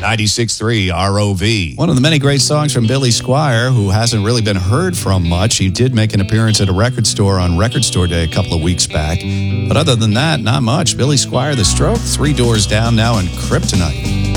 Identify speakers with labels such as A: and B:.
A: 96.3 ROV.
B: One of the many great songs from Billy Squier, who hasn't really been heard from much. He did make an appearance at a record store on Record Store Day a couple of weeks back. But other than that, not much. Billy Squier, The Strokes, Three Doors Down now, and Kryptonite.